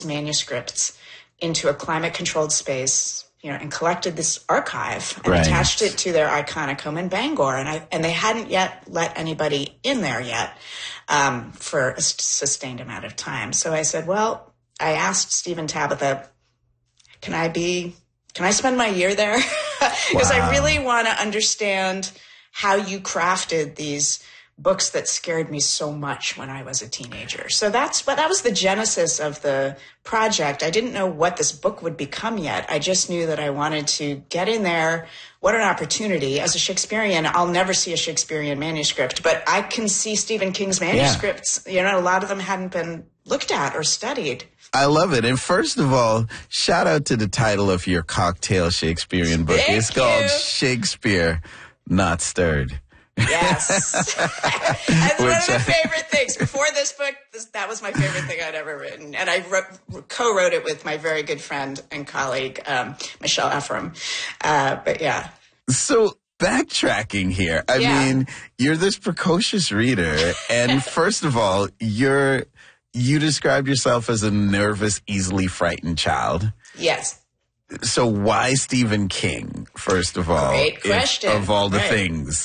manuscripts into a climate-controlled space, and collected this archive and attached it to their iconic home in Bangor. And they hadn't yet let anybody in there yet for a sustained amount of time. So I said, well, I asked Steve and Tabitha, can I spend my year there? Because I really want to understand how you crafted these books that scared me so much when I was a teenager. So that was the genesis of the project. I didn't know what this book would become yet. I just knew that I wanted to get in there. What an opportunity. As a Shakespearean, I'll never see a Shakespearean manuscript, but I can see Stephen King's manuscripts. Yeah. A lot of them hadn't been looked at or studied. I love it. And first of all, shout out to the title of your cocktail Shakespearean book. It's called Shakespeare Not Stirred. Yes. That's one of my favorite things. Before this book, that was my favorite thing I'd ever written. And I co-wrote it with my very good friend and colleague, Michelle Ephraim. But yeah. So backtracking here, I mean, you're this precocious reader. And first of all, you described yourself as a nervous, easily frightened child. Yes. So why Stephen King, first of all? Great question. Of all the things.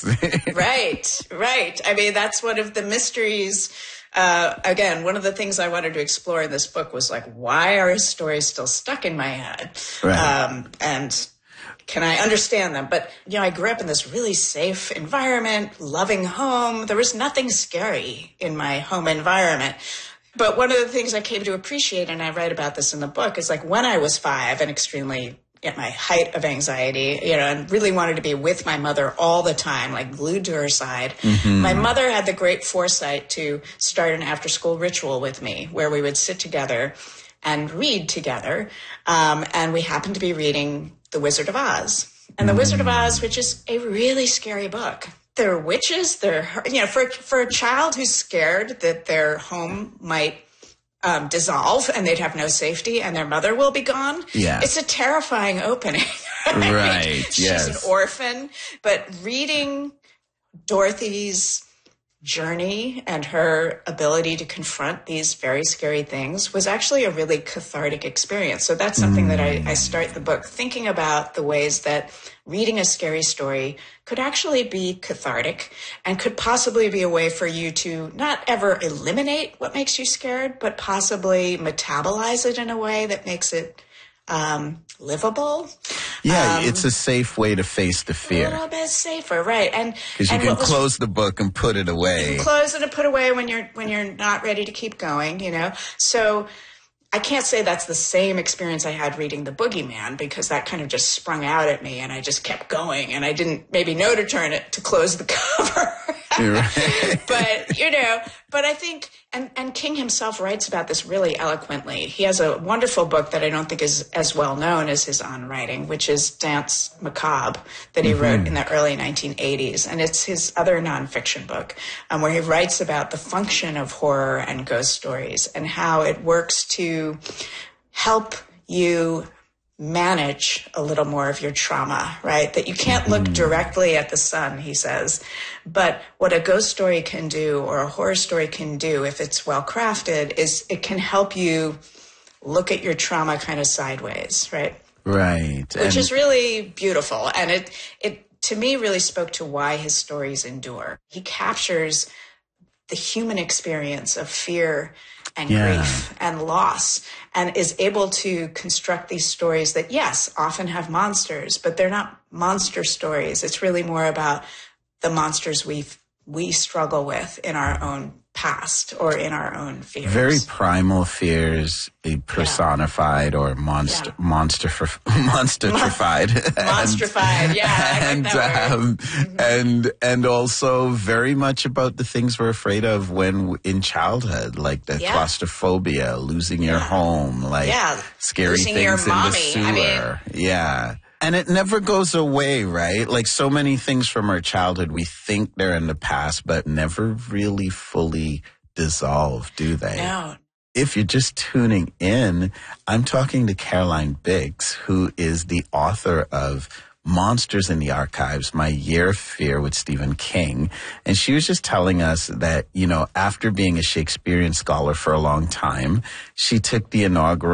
Right. I mean, that's one of the mysteries. Again, one of the things I wanted to explore in this book was like, why are his stories still stuck in my head? Right. And can I understand them? But, I grew up in this really safe environment, loving home. There was nothing scary in my home environment. But one of the things I came to appreciate, and I write about this in the book, is like when I was 5 and extremely at my height of anxiety, and really wanted to be with my mother all the time, like glued to her side. Mm-hmm. My mother had the great foresight to start an after-school ritual with me where we would sit together and read together. And we happened to be reading The Wizard of Oz. And The Wizard of Oz, which is a really scary book. There are witches. For a child who's scared that their home might dissolve and they'd have no safety and their mother will be gone. Yeah. It's a terrifying opening. Right. She's an orphan. But reading Dorothy's journey and her ability to confront these very scary things was actually a really cathartic experience. So that's something that I start the book thinking about, the ways that reading a scary story could actually be cathartic and could possibly be a way for you to not ever eliminate what makes you scared, but possibly metabolize it in a way that makes it livable. Yeah, it's a safe way to face the fear. A little bit safer, right? Because you can close the book and put it away. You can close it and put it away when you're not ready to keep going, So I can't say that's the same experience I had reading The Boogeyman, because that kind of just sprung out at me and I just kept going and I didn't maybe know to turn it to close the cover. Right. But I think, and King himself writes about this really eloquently. He has a wonderful book that I don't think is as well known as his own writing, which is Danse Macabre, that he wrote in the early 1980s. And it's his other nonfiction book, where he writes about the function of horror and ghost stories and how it works to help you manage a little more of your trauma, right? That you can't look directly at the sun, he says. But what a ghost story can do, or a horror story can do, if it's well crafted, is it can help you look at your trauma kind of sideways, right? Right. Which is really beautiful. And it to me really spoke to why his stories endure. He captures the human experience of fear and grief and loss, and is able to construct these stories that, yes, often have monsters, but they're not monster stories. It's really more about the monsters we struggle with in our own past or in our own fears. Very primal fears, personified or monstrified. Monstrified, I like that word. And also very much about the things we're afraid of when in childhood, like the claustrophobia, losing your home, scary losing things in the sewer. And it never goes away, right? Like so many things from our childhood, we think they're in the past, but never really fully dissolve, do they? No. If you're just tuning in, I'm talking to Caroline Biggs, who is the author of Monsters in the Archives, My Year of Fear with Stephen King. And she was just telling us that, after being a Shakespearean scholar for a long time, she took the inaugural